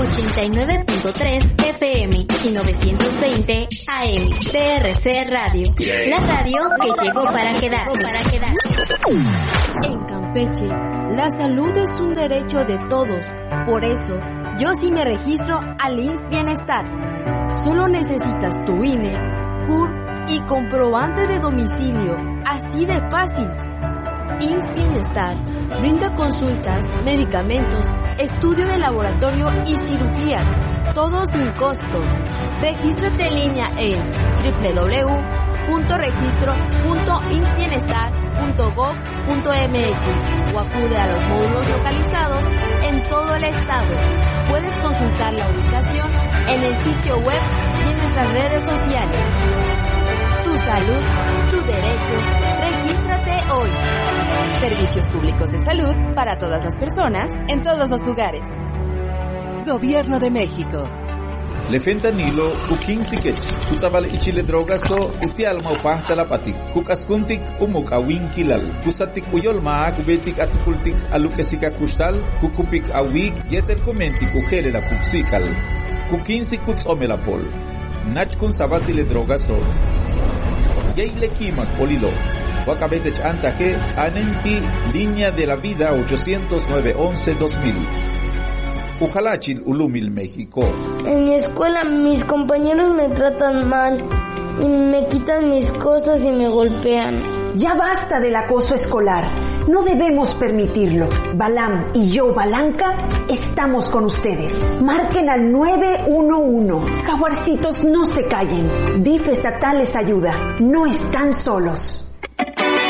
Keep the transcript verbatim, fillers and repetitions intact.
ochenta y nueve punto tres F M y novecientos veinte A M. T R C Radio, la radio que llegó para quedar, para quedar. En Campeche, la salud es un derecho de todos. Por eso, yo sí me registro al I M S S Bienestar. Solo necesitas tu I N E, C U R y comprobante de domicilio. Así de fácil. I M S S Bienestar brinda consultas, medicamentos, estudio de laboratorio y cirugías, todo sin costo. Regístrate en línea en doble u doble u doble u punto registro punto i m s s bienestar punto gov punto m x o acude a los módulos localizados en todo el estado. Puedes consultar la ubicación en el sitio web y en nuestras redes sociales. Tu salud, tu derecho. Regístrate hoy. Servicios públicos de salud para todas las personas, en todos los lugares. Gobierno de México. Le fentanilo, ukin tiket, kutabal ichile drogaso, utial maupahta la patik, kukaskuntik umuk awin kilal, kusatik uyol maa kubetik atukultik alukesika kustal, kukupik awik, yetel komentik ukele la puksikal, kukinsi kuts omelapol, nachkun sabatile drogaso, yeile kimak polilo, wakabetech antaje, anenti, línea de la vida ocho cero nueve once dos mil. Ujalachil, Ulumil, México. En mi escuela mis compañeros me tratan mal, y me quitan mis cosas y me golpean. Ya basta del acoso escolar. No debemos permitirlo. Balam y yo, Balanca, estamos con ustedes. Marquen al nueve uno uno. Jaguarcitos, no se callen. D I F estatal les ayuda. No están solos.